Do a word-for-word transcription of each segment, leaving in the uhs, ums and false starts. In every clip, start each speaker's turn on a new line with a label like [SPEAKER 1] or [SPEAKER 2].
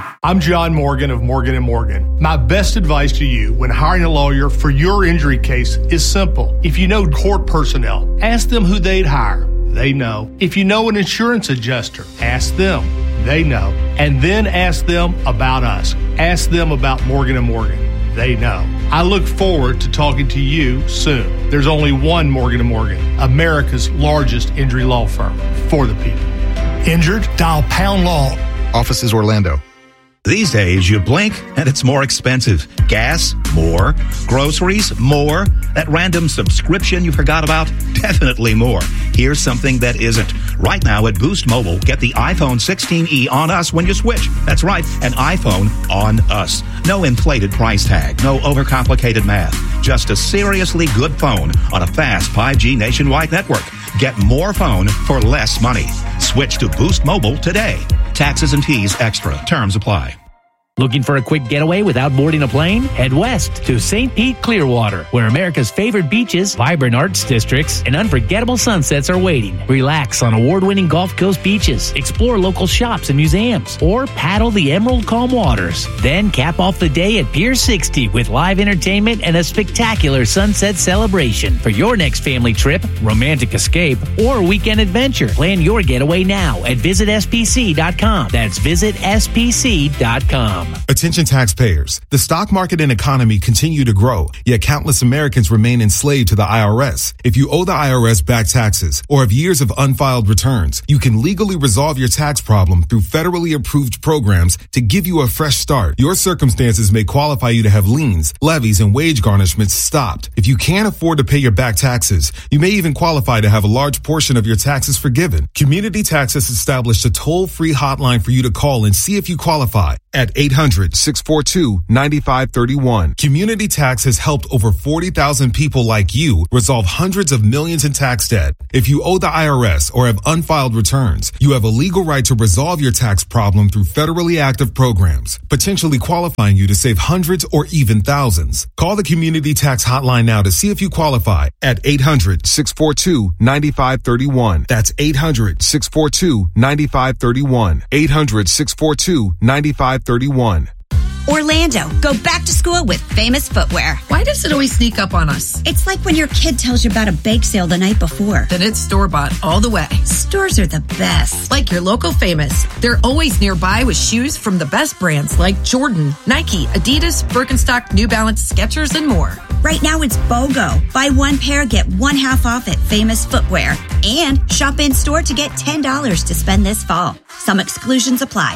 [SPEAKER 1] I'm John Morgan of Morgan and Morgan. My best advice to you when hiring a lawyer for your injury case is simple. If you know court personnel, ask them who they'd hire. They know. If you know an insurance adjuster, ask them. They know. And then ask them about us. Ask them about Morgan and Morgan. They know. I look forward to talking to you soon. There's only one Morgan and Morgan, America's largest injury law firm for the people. Injured? Dial Pound Law.
[SPEAKER 2] Offices Orlando.
[SPEAKER 3] These days, you blink and it's more expensive. Gas, more. Groceries, more. That random subscription you forgot about, definitely more. Here's something that isn't. Right now at Boost Mobile, get the iPhone sixteen e on us when you switch. That's right, an iPhone on us. No inflated price tag, no overcomplicated math. Just a seriously good phone on a fast five G nationwide network. Get more phone for less money. Switch to Boost Mobile today. Taxes and fees extra. Terms apply.
[SPEAKER 4] Looking for a quick getaway without boarding a plane? Head west to Saint Pete Clearwater, where America's favorite beaches, vibrant arts districts, and unforgettable sunsets are waiting. Relax on award-winning Gulf Coast beaches, explore local shops and museums, or paddle the emerald calm waters. Then cap off the day at Pier sixty with live entertainment and a spectacular sunset celebration. For your next family trip, romantic escape, or weekend adventure, plan your getaway now at visit S P C dot com. That's visit S P C dot com.
[SPEAKER 5] Attention taxpayers. The stock market and economy continue to grow, yet countless Americans remain enslaved to the I R S. If you owe the I R S back taxes or have years of unfiled returns, you can legally resolve your tax problem through federally approved programs to give you a fresh start. Your circumstances may qualify you to have liens, levies, and wage garnishments stopped. If you can't afford to pay your back taxes, you may even qualify to have a large portion of your taxes forgiven. Community Tax has established a toll-free hotline for you to call and see if you qualify at eight hundred, six four two, nine five three one. Community Tax has helped over forty thousand people like you resolve hundreds of millions in tax debt. If you owe the I R S or have unfiled returns, you have a legal right to resolve your tax problem through federally active programs, potentially qualifying you to save hundreds or even thousands. Call the Community Tax hotline now to see if you qualify at eight hundred, six four two, nine five three one. That's eight hundred, six four two, nine five three one. eight hundred, six four two, nine five three one.
[SPEAKER 6] Orlando, go back to school with Famous Footwear.
[SPEAKER 7] Why does it always sneak up on us?
[SPEAKER 6] It's like when your kid tells you about a bake sale the night before.
[SPEAKER 7] Then it's store-bought all the way.
[SPEAKER 6] Stores are the best.
[SPEAKER 7] Like your local Famous. They're always nearby with shoes from the best brands like Jordan, Nike, Adidas, Birkenstock, New Balance, Skechers, and more.
[SPEAKER 6] Right now it's BOGO. Buy one pair, get one half off at Famous Footwear. And shop in-store to get ten dollars to spend this fall. Some exclusions apply.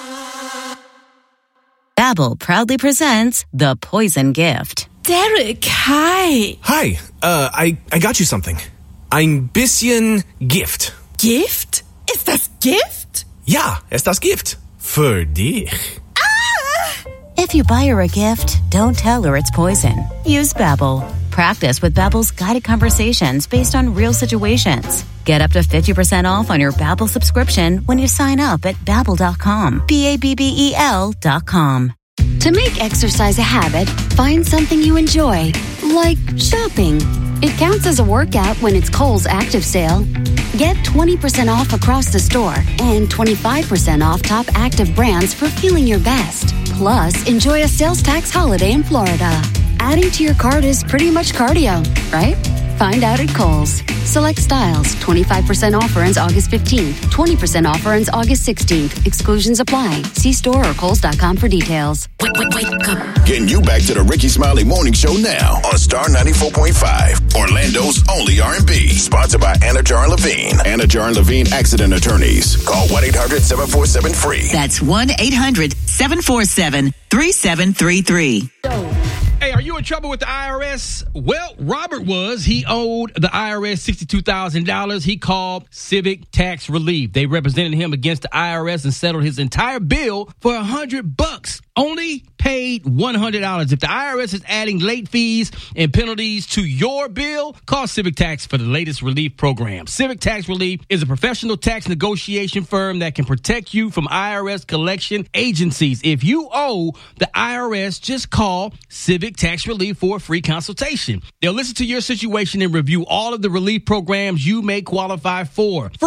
[SPEAKER 8] Babbel proudly presents The Poison Gift.
[SPEAKER 9] Derek, hi.
[SPEAKER 10] Hi, uh, I, I got you something. Ein bisschen Gift.
[SPEAKER 9] Gift? Ist das Gift?
[SPEAKER 10] Ja, es das Gift. Für dich.
[SPEAKER 9] Ah!
[SPEAKER 8] If you buy her a gift, don't tell her it's poison. Use Babbel. Practice with Babbel's guided conversations based on real situations. Get up to fifty percent off on your Babbel subscription when you sign up at Babbel dot com. B A B B E L dot com.
[SPEAKER 11] To make exercise a habit, find something you enjoy, like shopping. It counts as a workout when it's Kohl's Active Sale. Get twenty percent off across the store and twenty-five percent off top active brands for feeling your best. Plus, enjoy a sales tax holiday in Florida. Adding to your cart is pretty much cardio, right? Find out at Kohl's. Select styles. twenty-five percent offer ends August fifteenth. twenty percent offer ends August sixteenth. Exclusions apply. See store or kohls dot com for details.
[SPEAKER 12] Wait, wait, wait, come. Getting you back to the Ricky Smiley Morning Show now on Star ninety-four point five. Orlando's only R and B. Sponsored by Anna Jar Levine. Anna Jar Levine Accident Attorneys. Call one eight hundred seven four seven free.
[SPEAKER 13] That's one eight hundred seven four seven three seven three three.
[SPEAKER 14] Hey, are you in trouble with the I R S? Well, Robert was. He owed the I R S sixty-two thousand dollars. He called Civic Tax Relief. They represented him against the I R S and settled his entire bill for a hundred bucks. Only paid one hundred dollars. If the I R S is adding late fees and penalties to your bill, call Civic Tax for the latest relief program. Civic Tax Relief is a professional tax negotiation firm that can protect you from I R S collection agencies. If you owe the I R S, just call Civic Tax Relief for a free consultation. They'll listen to your situation and review all of the relief programs you may qualify for. Free.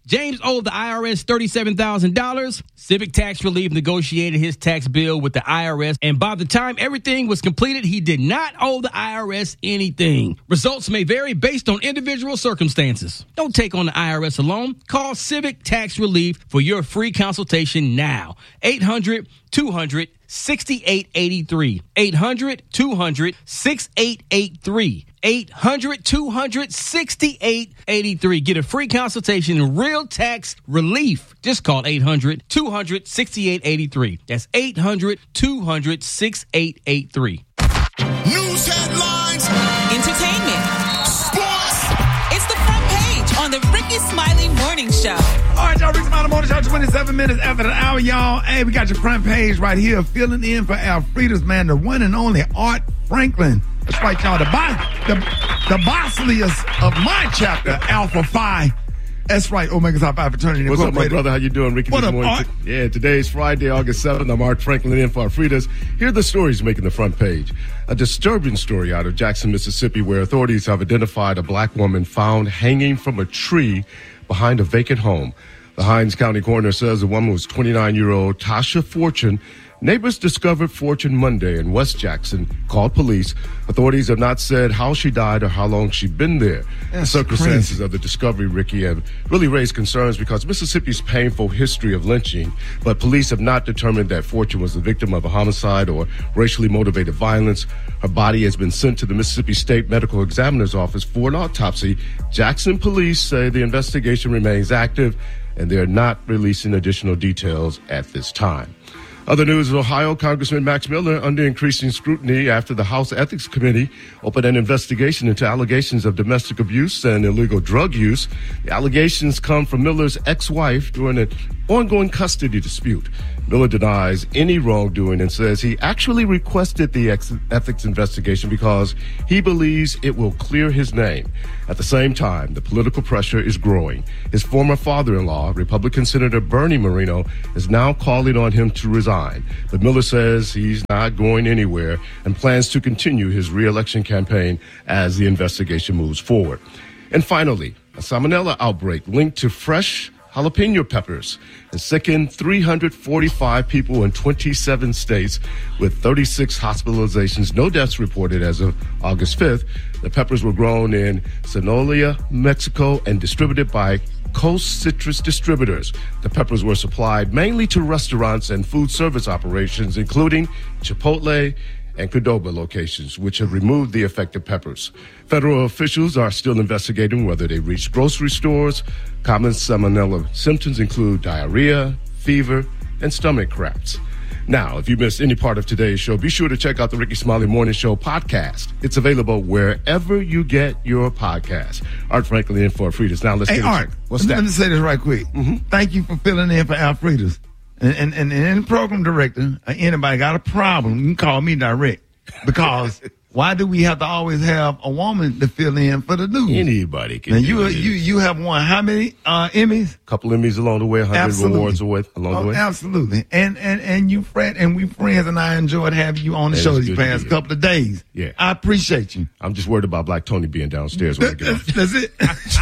[SPEAKER 14] James owed the I R S thirty-seven thousand dollars. Civic Tax Relief negotiated his tax bill with the I R S, and by the time everything was completed, he did not owe the I R S anything. Results may vary based on individual circumstances. Don't take on the I R S alone. Call Civic Tax Relief for your free consultation now. eight hundred two hundred sixty-eight eighty-three. eight hundred two hundred sixty-eight eighty-three. eight hundred two hundred sixty-eight eighty-three. Get a free consultation in real tax relief. Just call eight hundred two hundred sixty-eight eighty-three. That's eight hundred two hundred sixty-eight eighty-three.
[SPEAKER 12] News headlines.
[SPEAKER 9] Entertainment. Sports. It's the front page on the Ricky Smiley Morning Show.
[SPEAKER 2] All right, y'all, Ricky Smiley Morning Show, twenty-seven minutes after the hour, y'all. Hey, we got your front page right here. Filling in for Alfreda's man, the one and only Art Franklin. That's right, y'all. The, the, the bossliest of my chapter, Alpha Phi. That's right, Omega Psi Phi Fraternity.
[SPEAKER 15] What's up, my brother? How you doing, Ricky?
[SPEAKER 2] What
[SPEAKER 15] this
[SPEAKER 2] up,
[SPEAKER 15] morning?
[SPEAKER 2] Art?
[SPEAKER 15] Yeah, today is Friday, August seventh. I'm Art Franklin in for Alfreda's. Here are the stories making the front page. A disturbing story out of Jackson, Mississippi, where authorities have identified a black woman found hanging from a tree behind a vacant home. The Hinds County coroner says the woman was twenty-nine-year-old Tasha Fortune. Neighbors discovered Fortune Monday in West Jackson, called police. Authorities have not said how she died or how long she'd been there.
[SPEAKER 2] That's
[SPEAKER 15] the circumstances
[SPEAKER 2] crazy.
[SPEAKER 15] of the discovery, Ricky, have really raised concerns because Mississippi's painful history of lynching, but police have not determined that Fortune was the victim of a homicide or racially motivated violence. Her body has been sent to the Mississippi State Medical Examiner's Office for an autopsy. Jackson police say the investigation remains active and they're not releasing additional details at this time. Other news in Ohio, Congressman Max Miller under increasing scrutiny after the House Ethics Committee opened an investigation into allegations of domestic abuse and illegal drug use. The allegations come from Miller's ex-wife during an ongoing custody dispute. Miller denies any wrongdoing and says he actually requested the ex- ethics investigation because he believes it will clear his name. At the same time, the political pressure is growing. His former father-in-law, Republican Senator Bernie Moreno, is now calling on him to resign. But Miller says he's not going anywhere and plans to continue his re-election campaign as the investigation moves forward. And finally, a salmonella outbreak linked to fresh jalapeno peppers has sickened three hundred forty-five people in twenty-seven states with thirty-six hospitalizations, no deaths reported as of August fifth. The peppers were grown in Sonora, Mexico, and distributed by Coast Citrus Distributors. The peppers were supplied mainly to restaurants and food service operations, including Chipotle and Qdoba locations, which have removed the affected peppers. Federal officials are still investigating whether they reached grocery stores. Common salmonella symptoms include diarrhea, fever, and stomach cramps. Now, if you missed any part of today's show, be sure to check out the Ricky Smiley Morning Show podcast. It's available wherever you get your podcast. Art Franklin in for Alfreda's. Now let's
[SPEAKER 2] Hey,
[SPEAKER 15] get
[SPEAKER 2] Art,
[SPEAKER 15] it. What's
[SPEAKER 2] let
[SPEAKER 15] that?
[SPEAKER 2] me say this right quick. Mm-hmm. Thank you for filling in for Alfreda's. And, and, and, and any program director or anybody got a problem, you can call me direct. Because why do we have to always have a woman to fill in for the news?
[SPEAKER 15] Anybody can
[SPEAKER 2] Now,
[SPEAKER 15] do
[SPEAKER 2] you,
[SPEAKER 15] it.
[SPEAKER 2] you, you have won how many uh, Emmys?
[SPEAKER 15] Couple Emmys along the way, one hundred
[SPEAKER 2] Absolutely.
[SPEAKER 15] rewards away along
[SPEAKER 2] Oh,
[SPEAKER 15] the way.
[SPEAKER 2] absolutely. And, and, and you friend, and we friends, and I enjoyed having you on the
[SPEAKER 15] That
[SPEAKER 2] show
[SPEAKER 15] is
[SPEAKER 2] these
[SPEAKER 15] good to
[SPEAKER 2] past
[SPEAKER 15] hear.
[SPEAKER 2] couple of days.
[SPEAKER 15] Yeah.
[SPEAKER 2] I appreciate you.
[SPEAKER 15] I'm just worried about Black Tony being downstairs when I get off.
[SPEAKER 2] That's it.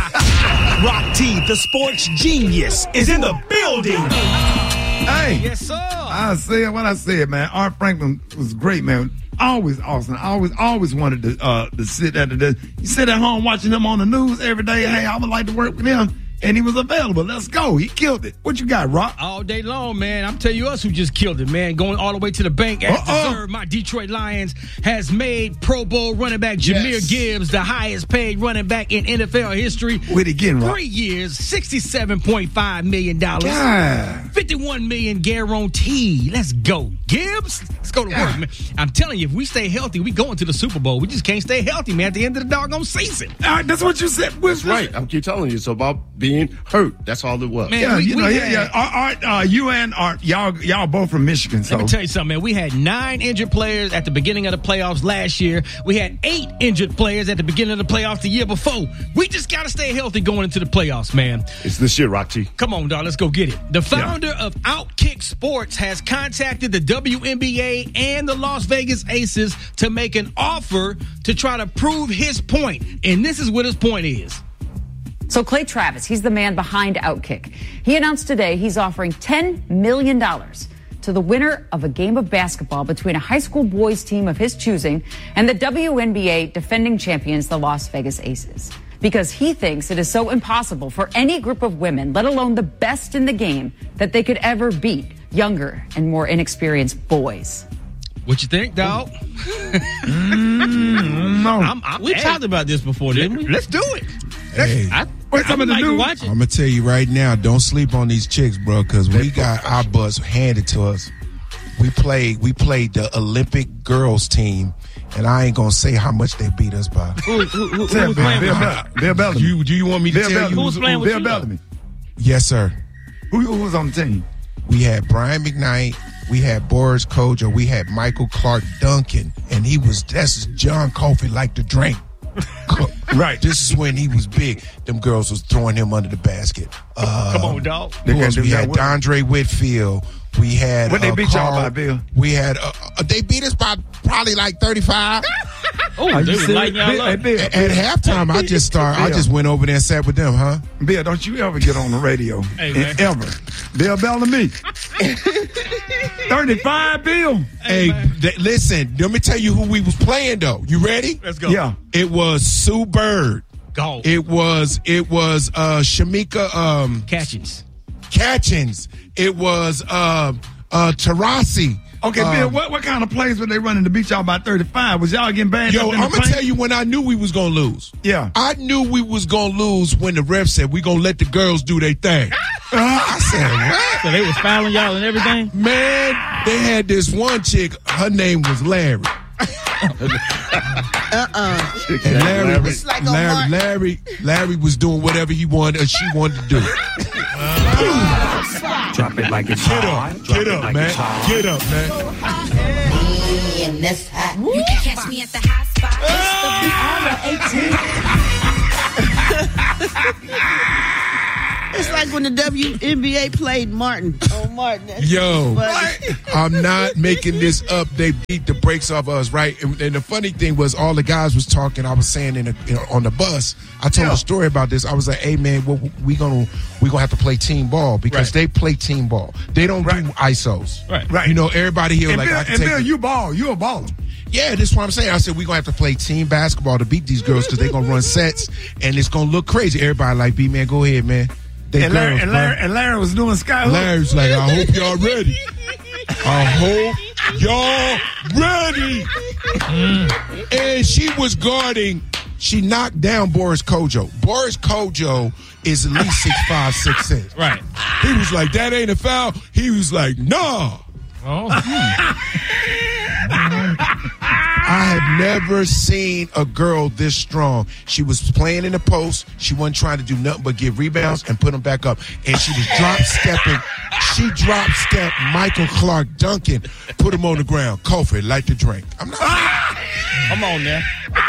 [SPEAKER 10] Rock T, the sports genius, is in the building.
[SPEAKER 2] Hey.
[SPEAKER 14] Yes, sir.
[SPEAKER 2] I said what I said, man. Art Franklin was great, man. Always awesome. I always, always wanted to uh, to sit at the desk. You sit at home watching him on the news every day. Hey, I would like to work with him. And he was available. Let's go. He killed it. What you got, Rock?
[SPEAKER 14] All day long, man. I'm telling you us who just killed it, man. Going all the way to the bank as
[SPEAKER 2] Uh-oh.
[SPEAKER 14] deserved. My Detroit Lions has made Pro Bowl running back Jameer
[SPEAKER 2] Yes.
[SPEAKER 14] Gibbs the highest paid running back in N F L history.
[SPEAKER 2] What he getting, Rock?
[SPEAKER 14] Three years, sixty-seven point five million dollars.
[SPEAKER 2] God.
[SPEAKER 14] fifty-one million guaranteed. Let's go, Gibbs. Let's go to work, man. I'm telling you, if we stay healthy, we go into the Super Bowl. We just can't stay healthy, man, at the end of the doggone season.
[SPEAKER 2] All right, that's what you said.
[SPEAKER 15] That's right. I'm keep telling you. It's about being hurt. That's all it was.
[SPEAKER 14] Man,
[SPEAKER 2] Yeah,
[SPEAKER 14] we-
[SPEAKER 2] you
[SPEAKER 14] we
[SPEAKER 2] know, yeah,
[SPEAKER 14] had-
[SPEAKER 2] yeah. Art, Art, uh, you and Art, y'all, y'all both from Michigan, so.
[SPEAKER 14] Let me tell you something, man. We had nine injured players at the beginning of the playoffs last year. We had eight injured players at the beginning of the playoffs the year before. We just got to stay healthy going into the playoffs, man.
[SPEAKER 15] It's this year, Rocky.
[SPEAKER 14] Come on, dog. Let's go get it. The founder of Outkick Sports has contacted the W N B A and the Las Vegas Aces to make an offer to try to prove his point. And this is what his point is.
[SPEAKER 16] So Clay Travis, he's the man behind Outkick. He announced today he's offering ten million dollars to the winner of a game of basketball between a high school boys team of his choosing and the W N B A defending champions, the Las Vegas Aces. Because he thinks it is so impossible for any group of women, let alone the best in the game, that they could ever beat younger and more inexperienced boys.
[SPEAKER 14] What you think, dog?
[SPEAKER 2] mm, no.
[SPEAKER 17] I'm, I'm, we hey, talked about this before, didn't we?
[SPEAKER 14] Let's do it.
[SPEAKER 18] Hey,
[SPEAKER 14] I,
[SPEAKER 2] What's some of the new?
[SPEAKER 18] I'm gonna tell you right now, don't sleep on these chicks, bro, because we got our butts handed to us. We played, we played the Olympic girls team, and I ain't gonna say how much they beat us by.
[SPEAKER 17] Who, who, who,
[SPEAKER 2] who was playing? Bill, Bill, Bill Bellamy.
[SPEAKER 18] You, do you want me to
[SPEAKER 2] Bill
[SPEAKER 18] tell
[SPEAKER 2] Bellamy.
[SPEAKER 18] you
[SPEAKER 17] who was playing with
[SPEAKER 2] Bill
[SPEAKER 17] you?
[SPEAKER 2] Bellamy.
[SPEAKER 18] Yes, sir.
[SPEAKER 2] Who, who was on the team?
[SPEAKER 18] We had Brian McKnight, we had Boris Kojo, we had Michael Clark Duncan, and he was, that's John Coffey like to drink.
[SPEAKER 2] Right.
[SPEAKER 18] This is when he was big. Them girls was throwing him under the basket. Uh,
[SPEAKER 14] Come on, dog.
[SPEAKER 18] Who else? We had Dondre Whitfield. We had.
[SPEAKER 2] What they
[SPEAKER 18] uh,
[SPEAKER 2] beat
[SPEAKER 18] Carl,
[SPEAKER 2] y'all by, Bill?
[SPEAKER 18] We had. Uh, uh, they beat us by probably like thirty-five.
[SPEAKER 17] Oh, they was lighting y'all
[SPEAKER 2] Bill,
[SPEAKER 17] up.
[SPEAKER 2] hey, Bill,
[SPEAKER 18] At, at halftime, I just started. I just went over there and sat with them, huh?
[SPEAKER 2] Bill, don't you ever get on the radio.
[SPEAKER 14] Hey, man.
[SPEAKER 2] Ever. Bill Bellamy. thirty-five, Bill.
[SPEAKER 18] Hey, th- listen, let me tell you who we was playing, though. You ready?
[SPEAKER 14] Let's go.
[SPEAKER 2] Yeah.
[SPEAKER 18] It was Sue Bird.
[SPEAKER 14] Go.
[SPEAKER 18] It was, it was uh, Shamika um,
[SPEAKER 14] Catchings.
[SPEAKER 18] Catchings. It was uh, uh, Tarasi.
[SPEAKER 2] Okay,
[SPEAKER 18] um,
[SPEAKER 2] Bill, what, what kind of plays were they running to beat y'all by thirty-five? Was y'all getting banged
[SPEAKER 18] Yo,
[SPEAKER 2] up in the
[SPEAKER 18] I'm going to
[SPEAKER 2] paint?
[SPEAKER 18] tell you when I knew we was going to lose.
[SPEAKER 2] Yeah.
[SPEAKER 18] I knew we was going to lose when the ref said we going to let the girls do their thing. I said, what?
[SPEAKER 17] So they was fouling y'all and everything?
[SPEAKER 18] Man, they had this one chick, her name was Larry.
[SPEAKER 19] uh-uh.
[SPEAKER 18] And Larry,
[SPEAKER 19] It's
[SPEAKER 18] was,
[SPEAKER 19] like
[SPEAKER 18] Larry,
[SPEAKER 19] Omar.
[SPEAKER 18] Larry, Larry was doing whatever he wanted or she wanted to do.
[SPEAKER 20] Drop it like it's
[SPEAKER 18] Get
[SPEAKER 20] hot.
[SPEAKER 18] up,
[SPEAKER 20] Drop
[SPEAKER 18] get
[SPEAKER 20] it
[SPEAKER 18] up,
[SPEAKER 20] like
[SPEAKER 18] man.
[SPEAKER 20] it's hot.
[SPEAKER 18] Get up, man.
[SPEAKER 19] And that's hot.
[SPEAKER 6] You can catch me at the high spot.
[SPEAKER 19] It's like when the W N B A played Martin. Oh, Martin. That's
[SPEAKER 18] Yo,
[SPEAKER 19] funny.
[SPEAKER 18] I'm not making this up. They beat the brakes off us, right? And, and the funny thing was, all the guys was talking. I was saying in a, you know, on the bus, I told
[SPEAKER 2] Yeah.
[SPEAKER 18] a story about this. I was like, "Hey, man, well, we gonna we gonna have to play team ball because
[SPEAKER 14] Right.
[SPEAKER 18] they play team ball. They don't
[SPEAKER 2] Right.
[SPEAKER 18] do I S Os,
[SPEAKER 14] Right.
[SPEAKER 2] Right.
[SPEAKER 18] You know, everybody here
[SPEAKER 2] And,
[SPEAKER 18] like
[SPEAKER 2] Bill,
[SPEAKER 18] I can
[SPEAKER 2] and
[SPEAKER 18] take.
[SPEAKER 2] Bill,
[SPEAKER 18] the-
[SPEAKER 2] you ball. You a baller.
[SPEAKER 18] Yeah, that's what I'm saying. I said we're gonna have to play team basketball to beat these girls because they're gonna run sets and it's gonna look crazy. Everybody like, B man, go ahead, man. They
[SPEAKER 2] And Larry,
[SPEAKER 18] girls,
[SPEAKER 2] and,
[SPEAKER 18] bro.
[SPEAKER 2] Larry, and Larry was doing skyhook.
[SPEAKER 18] Larry's like, I hope y'all ready. I hope y'all ready. And she was guarding. She knocked down Boris Kojo. Boris Kojo is at least six five, six six.
[SPEAKER 14] Right.
[SPEAKER 18] He was like, that ain't a foul. He was like, nah.
[SPEAKER 14] Oh.
[SPEAKER 18] I have never seen a girl this strong. She was playing in the post. She wasn't trying to do nothing but give rebounds and put them back up. And she was drop stepping. She drop stepped Michael Clark Duncan, put him on the ground. Kofi, like to drink. I'm not.
[SPEAKER 17] Come on now.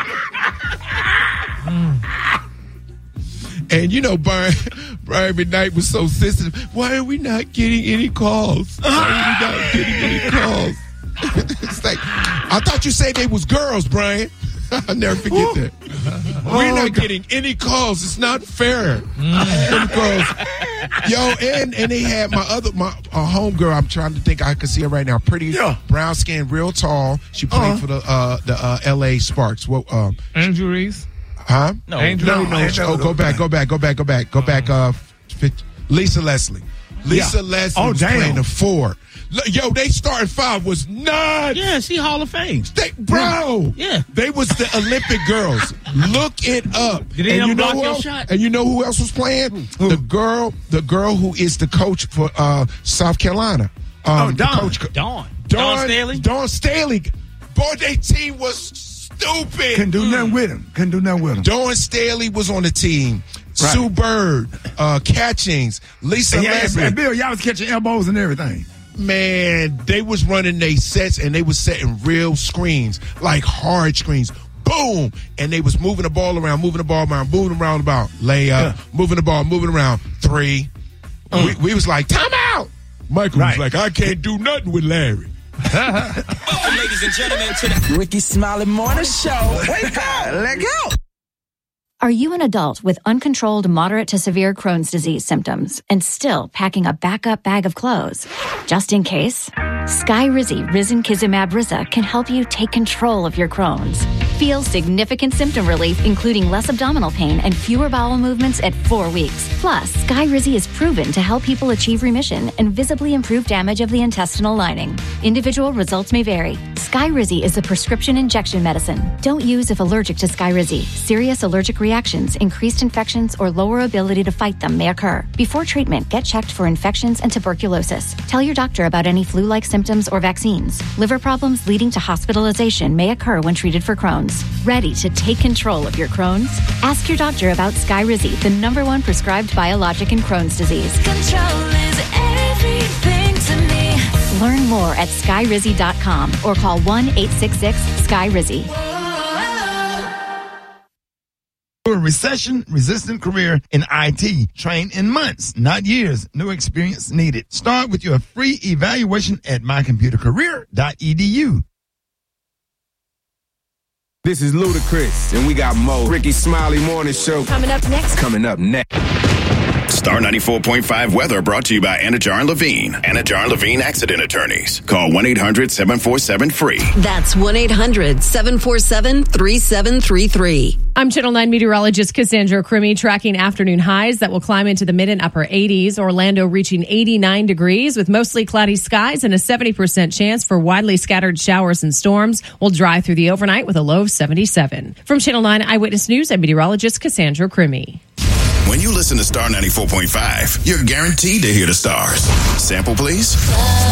[SPEAKER 18] And you know, Brian, Brian McKnight was so sensitive. Why are we not getting any calls? Why are we not getting any calls? It's like, I thought you said they was girls, Brian. I'll never forget that. We're not getting any calls. It's not fair. Them girls. Yo, and, and they had my other, my uh, homegirl, I'm trying to think, I can see her right now. Pretty,
[SPEAKER 2] Yeah.
[SPEAKER 18] brown skin, real tall. She played
[SPEAKER 2] Uh-huh.
[SPEAKER 18] for the uh, the uh, L A Sparks. What, um,
[SPEAKER 17] Angel Reese?
[SPEAKER 18] huh?
[SPEAKER 17] No.
[SPEAKER 2] Angel-
[SPEAKER 18] No, no.
[SPEAKER 2] Angel-
[SPEAKER 18] Oh, go back, go back, go back, go back, go back. Uh, fit, Lisa Leslie. Lisa
[SPEAKER 2] Yeah.
[SPEAKER 18] Leslie
[SPEAKER 2] Oh,
[SPEAKER 18] was
[SPEAKER 2] damn.
[SPEAKER 18] playing the four. L- Yo, they starting five was nuts.
[SPEAKER 17] Yeah, she Hall of Fame.
[SPEAKER 18] They, bro,
[SPEAKER 17] Yeah.
[SPEAKER 18] they was the Olympic girls. Look it up.
[SPEAKER 17] Did any of them
[SPEAKER 18] you know
[SPEAKER 17] block
[SPEAKER 18] who
[SPEAKER 17] your
[SPEAKER 18] else?
[SPEAKER 17] shot?
[SPEAKER 18] And you know who else was playing? The girl, the girl who is the coach for uh, South Carolina. Um,
[SPEAKER 2] Oh,
[SPEAKER 18] the
[SPEAKER 2] Dawn.
[SPEAKER 18] coach,
[SPEAKER 17] Dawn.
[SPEAKER 18] Dawn,
[SPEAKER 17] Dawn Staley?
[SPEAKER 18] Dawn Staley. Boy, their team was stupid.
[SPEAKER 2] Couldn't do nothing with him. Couldn't do nothing with him.
[SPEAKER 18] Dawn Staley was on the team.
[SPEAKER 2] Right.
[SPEAKER 18] Sue Bird, uh, Catchings, Lisa
[SPEAKER 2] And, yeah, and,
[SPEAKER 18] Leslie.
[SPEAKER 2] and Bill, y'all was catching elbows and everything.
[SPEAKER 18] Man, they was running their sets and they was setting real screens, like hard screens. Boom! And they was moving the ball around, moving the ball around, moving around about layup,
[SPEAKER 2] Yeah.
[SPEAKER 18] moving the ball, moving around three. We, we was like, time out! Michael
[SPEAKER 2] Right.
[SPEAKER 18] was like, I can't do nothing with Larry.
[SPEAKER 20] Welcome, ladies and gentlemen, to the Ricky Smiley Morning Show. Wake up! Let go!
[SPEAKER 21] Are you an adult with uncontrolled moderate to severe Crohn's disease symptoms and still packing a backup bag of clothes? Just in case, Skyrizi Risankizumab Riza can help you take control of your Crohn's. Feel significant symptom relief, including less abdominal pain and fewer bowel movements at four weeks. Plus, Skyrizi is proven to help people achieve remission and visibly improve damage of the intestinal lining. Individual results may vary. Skyrizi is a prescription injection medicine. Don't use if allergic to Skyrizi. Serious allergic reactions, increased infections, or lower ability to fight them may occur. Before treatment, get checked for infections and tuberculosis. Tell your doctor about any flu-like symptoms or vaccines. Liver problems leading to hospitalization may occur when treated for Crohn's. Ready to take control of your Crohn's? Ask your doctor about Skyrizi, the number one prescribed biologic in Crohn's disease.
[SPEAKER 22] Control is everything to me.
[SPEAKER 21] Learn more at skyrizi dot com or call one eight six six SKYRIZI.
[SPEAKER 2] A recession-resistant career in I T. Train in months, not years. No experience needed. Start with your free evaluation at my computer career dot e d u.
[SPEAKER 23] This is Ludacris, and we got Mo. Ricky Smiley Morning Show.
[SPEAKER 11] Coming up next.
[SPEAKER 23] Coming up next.
[SPEAKER 12] Star ninety-four point five weather brought to you by Anajar and Levine. Anajar and Levine Accident Attorneys. Call one eight hundred seven four seven free.
[SPEAKER 24] That's one eight hundred seven four seven three seven three three.
[SPEAKER 25] I'm Channel nine meteorologist Cassandra Crimmy, tracking afternoon highs that will climb into the mid and upper eighties. Orlando reaching eighty-nine degrees with mostly cloudy skies and a seventy percent chance for widely scattered showers and storms. Will dry through the overnight with a low of seventy-seven. From Channel nine Eyewitness News, I'm meteorologist Cassandra Crimmy.
[SPEAKER 12] When you listen to Star ninety-four point five, you're guaranteed to hear the stars. Sample, please.